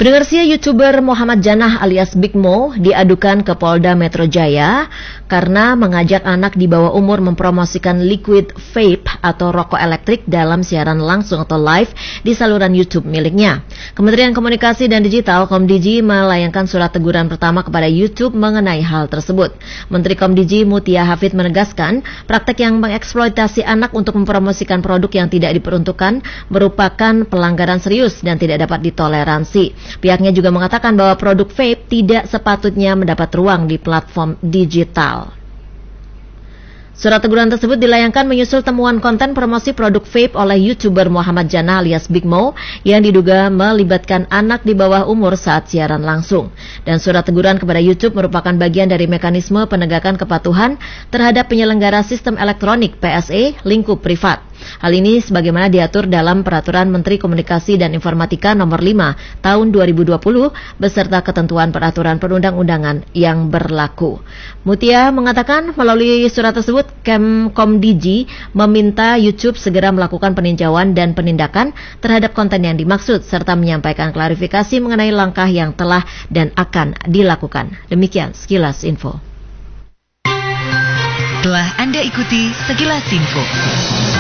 Pendengar setia, YouTuber Muhammad Janah alias Big Mo diadukan ke Polda Metro Jaya karena mengajak anak di bawah umur mempromosikan liquid vape atau rokok elektrik dalam siaran langsung atau live di saluran YouTube miliknya. Kementerian Komunikasi dan Digital Komdigi melayangkan surat teguran pertama kepada YouTube mengenai hal tersebut. Menteri Komdigi Mutia Hafid menegaskan praktek yang mengeksploitasi anak untuk mempromosikan produk yang tidak diperuntukkan merupakan pelanggaran serius dan tidak dapat ditoleransi. Pihaknya juga mengatakan bahwa produk vape tidak sepatutnya mendapat ruang di platform digital. Surat teguran tersebut dilayangkan menyusul temuan konten promosi produk vape oleh YouTuber Muhammad Janah alias Big Mo yang diduga melibatkan anak di bawah umur saat siaran langsung. Dan surat teguran kepada YouTube merupakan bagian dari mekanisme penegakan kepatuhan terhadap penyelenggara sistem elektronik PSE lingkup privat. Hal ini sebagaimana diatur dalam Peraturan Menteri Komunikasi dan Informatika Nomor 5 Tahun 2020 beserta ketentuan peraturan perundang-undangan yang berlaku. Mutia mengatakan melalui surat tersebut Komdigi meminta YouTube segera melakukan peninjauan dan penindakan terhadap konten yang dimaksud serta menyampaikan klarifikasi mengenai langkah yang telah dan akan dilakukan. Demikian sekilas info. Telah Anda ikuti sekilas info.